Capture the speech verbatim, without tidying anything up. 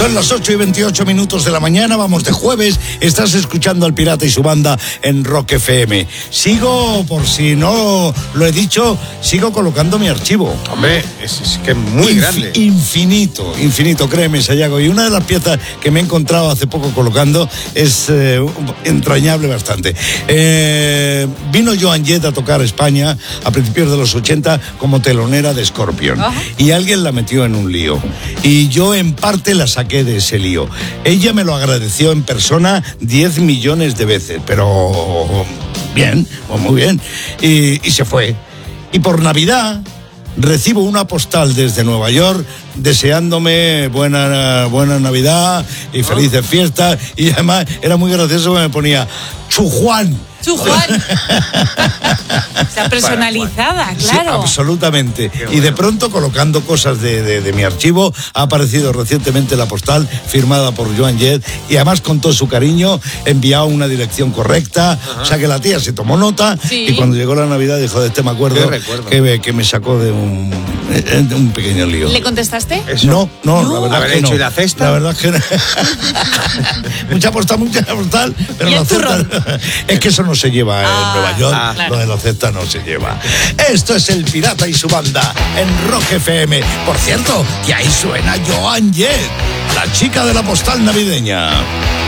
Son las ocho y veintiocho minutos de la mañana, vamos de jueves, estás escuchando al Pirata y su banda en Rock F M. Sigo, por si no lo he dicho, sigo colocando mi archivo. Hombre, es, es que es muy Inf- grande. Infinito, infinito, créeme, Sayago. Y una de las piezas que me he encontrado hace poco colocando es eh, entrañable bastante. Eh, vino Joan Jett a tocar España a principios de los ochenta como telonera de Scorpion. Ajá. Y alguien la metió en un lío. Y yo en parte la saqué de ese lío. Ella me lo agradeció en persona diez millones de veces, pero bien, pues muy bien. Y, y se fue. Y por Navidad recibo una postal desde Nueva York deseándome buena, buena Navidad y felices fiestas. Y además era muy gracioso que me ponía Chujuan. Chu Juan. O sea, personalizada, Sí, claro. absolutamente. Qué Y bueno. de pronto, colocando cosas de, de, de mi archivo, ha aparecido recientemente la postal firmada por Joan Jett y además con todo su cariño, enviado una dirección correcta. Ajá. O sea que la tía se tomó nota. Sí. Y cuando llegó la Navidad dijo, de este me acuerdo, Qué recuerdo. que, me- que me sacó de un, de un pequeño lío. ¿Le contestaste? Eso. No, no, No. la verdad ¿Haber que hecho no. y la cesta? La verdad que no. Mucha postal, mucha postal, pero ¿Y la el cesta es que eso no se lleva en Ah, Nueva York, ah, claro. lo de la cesta no se lleva. Esto es El Pirata y su banda en Rock F M. Por cierto, que ahí suena Joan Jett, la chica de la postal navideña.